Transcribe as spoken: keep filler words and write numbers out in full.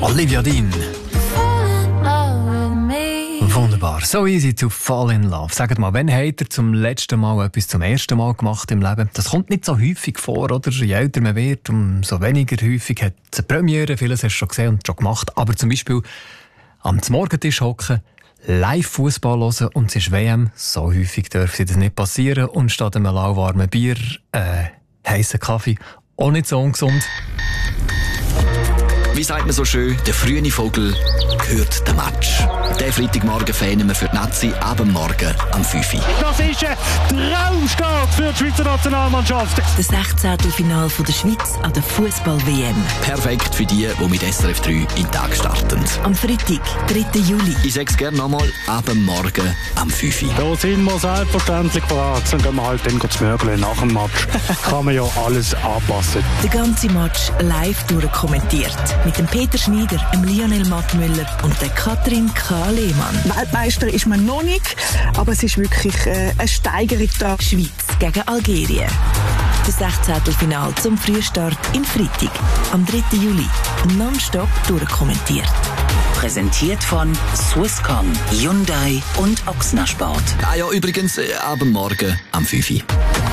Olivia Dean. Wunderbar. So easy to fall in love. Sagt mal, wann habt ihr zum letzten Mal etwas zum ersten Mal gemacht im Leben? Das kommt nicht so häufig vor, oder? Je älter man wird, umso weniger häufig hat es eine Premiere. Vieles hast du schon gesehen und schon gemacht. Aber zum Beispiel am Morgentisch hocken, Live-Fußball hören und es ist W M. So häufig dürfte das nicht passieren. Und statt einem lauwarmen Bier, äh, heissen Kaffee, auch nicht so ungesund. Wie sagt man so schön, der frühe Vogel hört den Match. Den Freitagmorgen fähnen wir für die Nazi ab morgen am fünf Uhr. Das ist ein Traumstart für die Schweizer Nationalmannschaft. Das Sechzehntelfinale der Schweiz an der Fußball-W M. Perfekt für die, die mit S R F drei in den Tag starten. Am Freitag, dritten Juli. Ich sage es gerne nochmal, ab morgen am fünf Uhr. Da sind wir selbstverständlich bereit. Dann gehen wir halt dann zu Mörgeln nach dem Match. Kann man ja alles anpassen. Der ganze Match live durchkommentiert. Mit dem Peter Schneider, dem Lionel Mattmüller und der Katrin K. Lehmann. Weltmeister ist man noch nicht, aber es ist wirklich äh, eine Steigerung da. Schweiz gegen Algerien. Das Sechzehntelfinale zum Frühstart in Freitag, am dritten Juli. Nonstop durchkommentiert. Präsentiert von Swisscom, Hyundai und Ochsner Sport. Ah ja, übrigens, äh, ab morgen am fünf Uhr.